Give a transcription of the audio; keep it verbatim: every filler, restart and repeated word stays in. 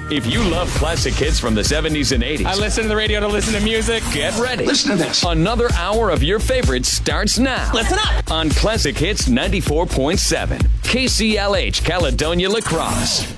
If you love classic hits from the seventies and eighties, I listen to the radio to listen to music. Get ready. Listen to this. Another hour of your favorites starts now. Listen up. On Classic Hits ninety-four point seven, K C L H Caledonia La Crosse.